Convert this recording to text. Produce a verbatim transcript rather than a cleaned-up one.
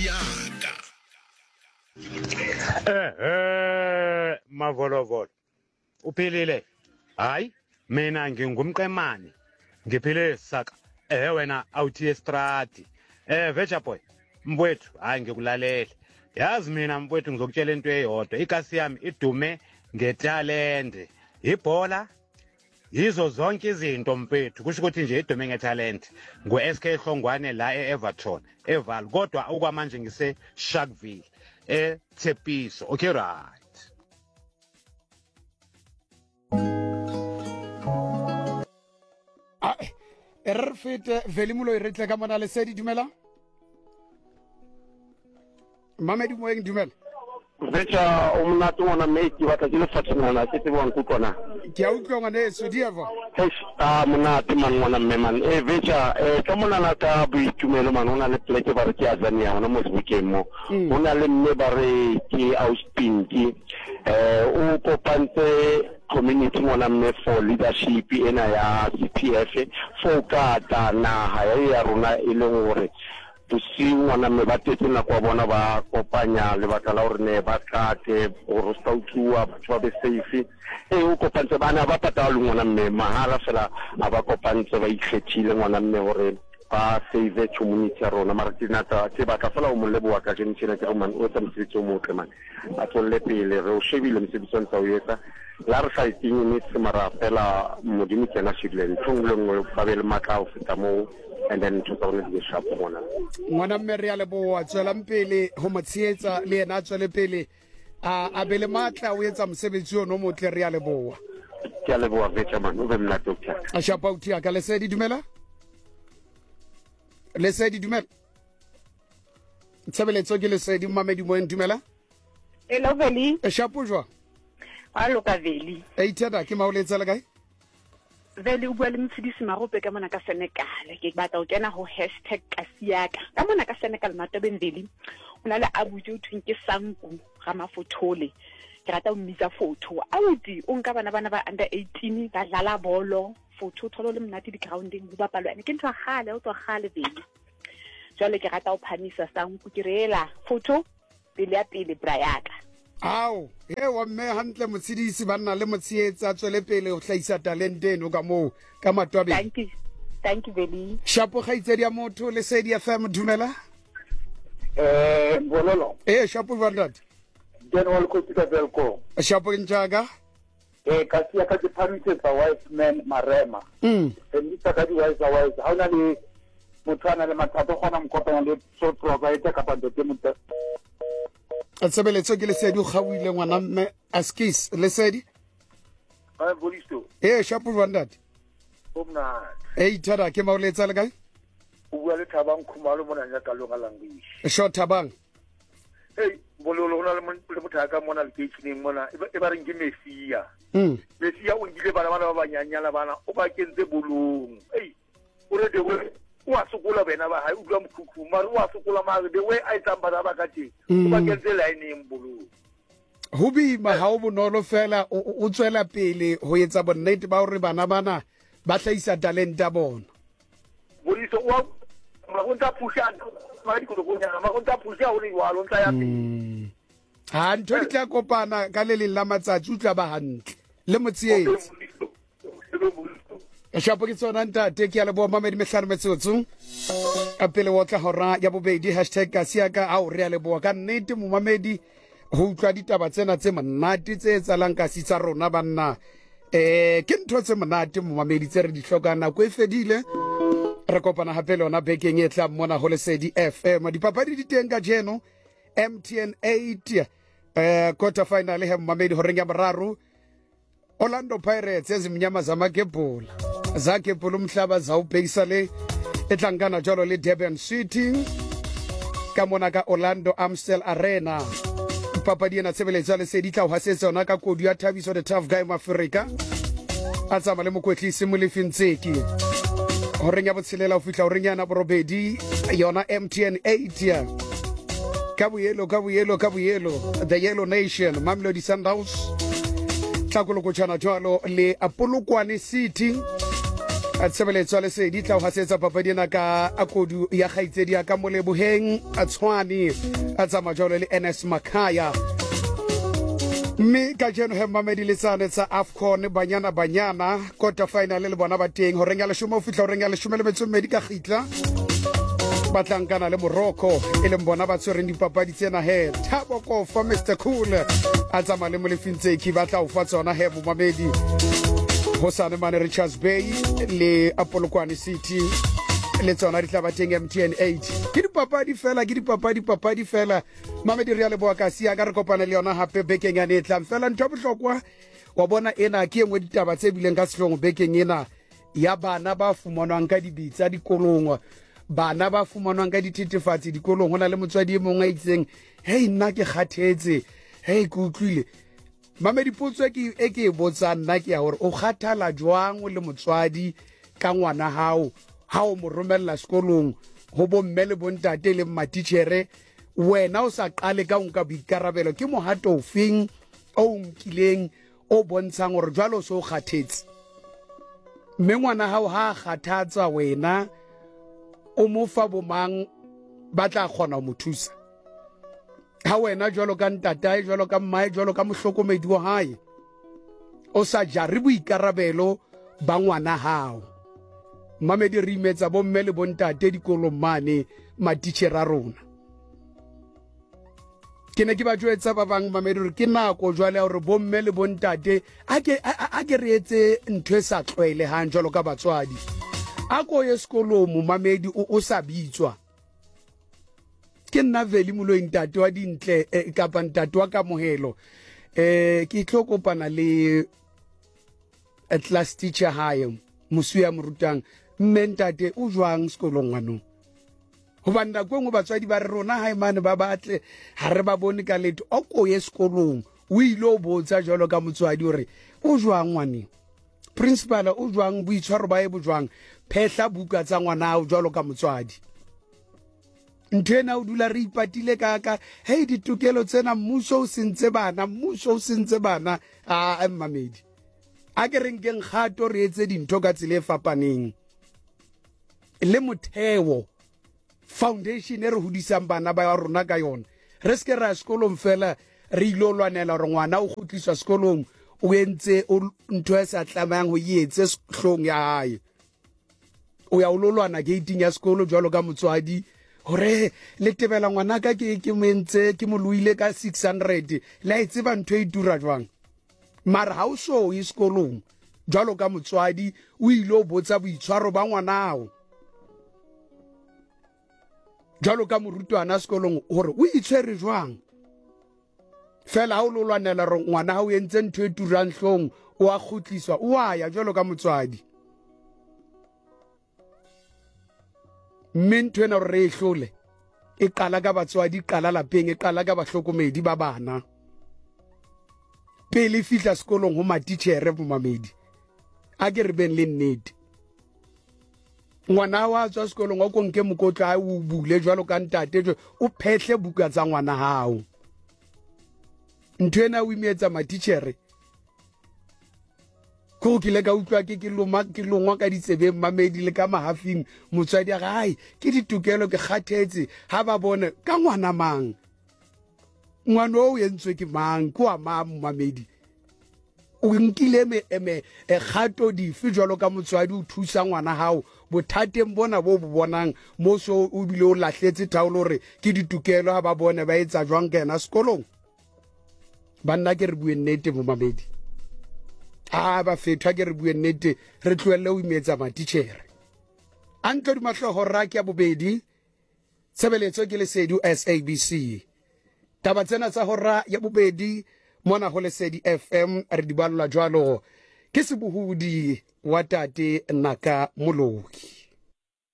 yaka. Eh eh mavolovolo. Uphilile? Hayi, mina ngingumqemane. Ngiphile saka. Eh wena awuthi estradi. Eh Vecha boy. Mfowethu, hayi ngikulalela. Yazi mina mfowethu ngizokutshela into eyodwa. Igasi yami idume ngetalente. Ibhola yizo zonke izinto mfethu kusho ukuthi nje idume ngetalent ngu-S K Hlongwane la e-Everton eval kodwa okwamanje ngise Sharkville eThepiso. Okay right. Ah erfete velimulo iretle ka mona le sedi dumela Mamedi moeng dumela Vecha umnatu wana meiki watajile fatinana kiti wangu kona. Kia ukiwa ngane sudiava Hesh, ah mnatu man wana meman. Eh vecha, eh kama nata bui tumelo man wana le pleke bare ki Azania wana mosbike mo. Wana le me bare ki auspin ki eh u popante community wana me for leadership ena ya C P F for kata na haya ya runa ile ngore. Tusi wana me batete na kwa bona ba kopanya le batla hore ne ba tlate go sta utluwa batho ba be safe e o kopantse bana ba patala ngwana mme mahala fela aba kopantse ba ikgethile ngwana mme hore ba save community ya rona mara tina ta ke ba ka fela o molebo wa ka ke ntshela ke man o tsa msitse o motle man a tsolle pele re o shebile msebetsi tsa o yetsa la re sa itinye ni tsimara fela modimo tsena shidlen tshongwe ngwe ba be le matla o feta mo and then to go to the shop mona ngwana mme re a leboa tswela mpele ho motshietsa le ena tswele pele a a bele matla o etsa mosebetsi ono motle re a leboa ke a leboa Vecha man o be mna doctor a shapa utia ka le sedi dumela le sedi dumela tshebeletso ke le sedi Mamedi mo dumela Hello Veli e shapo jwa Hallo ka Veli e ithata ke maoletsa le kae Vele o bua le mfidisi marope ka mona ka Senegal ke batla o kena ho hashtag kasiaka ka mona ka Senegal Matobeng Veli ona le abuje o thweng ke Sanku Ramafothole ke rata o mmitsa photo audi o nka bana bana ba under eighteen ba dlala bolo photo tholo le mnati di grounding bo bapalwane ke ntwa gale o tswa gale Veli jwale ke rata o phamisa Sanku ke rela photo pele ya pele brayaka Ao, he wa mme hantle motshedisi ba nna le motshietsa tswele pele o hlaisa talente eno ka mo ka Matwabe. Thank you. Thank you Veli. Shapo khaitsedi ya motho le sedi F M dumela? eh bololo Eh shapo vandat. general kotika velko Shapo njaga? eh kasi aka diphamise tsa wise man marema Mm. e mitsa ka di wise wise ha ona le mothana le mathato gona mkopanya le so provider ka pando te motho Atsebeletso ke le sedi o gawile ngwana mme askis le sedi? ba bolisto Eh shapo vandat. omna Eh ithara ke maoletsa le kae? o bua le Thabang Khumalo mona nya ka longa language Short Thabang. hey bololo hona le le mothaka mona le kitchening mona e ba reng ke Mesia Mm. Mesia o ngile bana bana ba banyanyala bana o ba kentse bolong hey o re de we wa sokola bena ba ha o dula mkhukhu mara wa sokola ma de we a tsamba ba ka teng o ba kentse line eng bolong Hubi ma ha o bonolo fela o tswela pele ho etsa bonnete ba hore bana bana ba hlaisa talenta bona. boliso wa ma go ntsa pusha ma di go go nyana ma go ntsa pusha o le wa lo ntsa ya pele Ha ntho di tla kopana ka le leng la matsatsi utla ba hantle le motsietsi. Shapo ke tsona ntate ke ya leboa Mamedi mehlano metsotso a pele wa tla hora ya bobedi hashtag kasiaka a o re a leboa ka nnete mo Mamedi ho utlwa ditaba tsena tse monate tse tsalang ka sitsa rona banna eh ke ntho tse monate mo Mamedi tse re di hlokana go e fedile re kopana hape le ona bekeng e tla mona ho Lesedi F M dipapadi di teng ka jeno M T N eight eh quarter final he Mamedi ho renga mararu Orlando Pirates ezimnyama zamakebhola zakebhola umhlaba zawubhekisa le ehlangana jalo le Durban City ka mona ka Orlando Amstel Arena papadi ena tshebeletso le se di tla ho hasetsa ona ka kodu ya Thabiso the Tough Guy Africa a tsama le mokwetlisi mo lefintseki ho renya botshelela ho fihla ho renyana borobedi yona M T N eight ya Kabuyelo Kabuyelo Kabuyelo the Yellow Nation Mamelodi Sundowns Tlhakoloko tshwana jwalo le Apolokwane City a tshebeletso le se di tla ho hasetsa papadi ena ka akodu ya kgaitsedi ya ka Moleboheng a Tshwane a tsamajolo le N S Makhaya mme ka jeno he mamedi le tsane tsa AFCON banyana banyana quarter final le bona ba teng ho renga leshome o fihla ho renga leshome le metso mmedi ka khitla batlankana le Morocco e le bona ba tshwereng dipapadi tsena he Thabo Kofa Mister Cool a tsama le molefintse ki batla ho fa tsona he bo mamedi Hosane Mane Richards Bay le Apolokwane City le tsona di tla ba teng M T N eight ke dipapadi fela ke dipapadi papadi fela mamedi re ya le boa ka sia ka re kopana le yona hape bekeng ya netla fela ntho bohlokwa wa bona ena ke engwe ditaba tse bileng ka sehlong bekeng ena ya bana ba fumanwang ka dibitsa dikolong bana ba fumanwang ka dithethefatsi dikolong hona le motswadi e mongwe a itseng hey nna ke kgathetse hey ke utlwile mamedi potso ke e ke botsa nna ke ya hore o kgathala jwang le motswadi ka ngwana hao ha o mo romella sekolong ho bomme le bontate le matitjhere wena o sa qale ka nka boikarabelo ke mohato ofeng o nkileng o bontshang hore jwalo so kgathetse mme ngwana hao ha kgathatsa wena o mo fa bomang ba tla kgona ho mo thusa ha wena jwalo ka ntatae jwalo ka mmae jwalo ka mohlokomedi wa hae o sa jare boikarabelo ba ngwana hao mamedi re imetsa bomme le bontate dikolong mane matitjhere a rona ke ne ke ba jwetsa ba bang mamedi re ke nako jwale ya hore bomme le bontate a ke a ke re etse ntho e sa tlwaele hang jwalo ka batswadi a ko ye sekolong mo mamedi o sa bitswa ke nna veli moloing ntate wa dintle kapa ntate wa kamohelo eh ke tlhokopana le a class teacher hae mosuya morutang mme ntate o jwang sekolong ngwanong ho banda go ngwe batswadi ba re rona hae mane ba batle ha re ba bone ka leto o ko ye sekolong o ile o botsa jwalo ka motswadi hore o jwang ngwane principal o jwang boitshwaro ba e bo jwang phehla buka tsa ngwana hao jwalo ka motswadi nthena o dula re ipatile ka ka hey ditokelo tsena mmuso o sentse bana mmuso o sentse bana a mamedi a ke reng ke nkgato re etse dintho ka tsile fapaneng le motheo foundation e re hodisang bana ba rona ka yona re ske ra sekolong fela re ilo lwanela re ngwana o khutliswa sekolong o entse ntho e sa tlamayang ho yetse sehlong ya hae o ya o lolwana gating ya sekolo jwalo ka motswadi hore le tebela ngwana ka ke ke mentse ke mo luile ka six hundred la etse ba ntho e dura jwang mara ha o so e sekolong jwalo ka motswadi o ile o botsa boitshwaro ba ngwana hao jwalo ka morutwana sekolong hore o itshwere jwang fela ha o lolwanela re ngwana ha o entse ntho e durang hlong o a khutliswa o a ya jwalo ka motswadi mme ntho ena re e hlole e qala ka batswadi qala lapeng e qala ka bahlokomedi ba bana pele fihla sekolong ho matitjhere bo mamedi a ke re ben le nnete ngwana wa tswa sekolong o konke mokotla o bule jwalo ka ntate o phehle buka tsa ngwana hao ntho ena o imetsa matitjhere ko ke le ka utlwa ke ke loma ke longwa ka ditsebeng mamedi le ka mahafing motswadi a gae ke ditokelo ke kgathetse ha ba bone ka ngwana mang ngwana o yentswe ke mang ko a mam mamedi o nkile me eme e khato di fi jwalo ka motswadi o thusa ngwana hao bothateng bona bo bo bonang mo so o bile o lahletse taolo re ke ditokelo ha ba bone ba etsa jwang kena sekolong banna ke re bue nnete mo mamedi a ba fetwa ke re bue nnete re tloelle o imetsa matitjhere antle di mahloho ra ke ya bobedi tshebeletso ke lesedi S A B C taba tsena tsa hora ya bobedi mona ho Lesedi F M re di balla jwalo ke sebohudi wa tate Naka Moloki.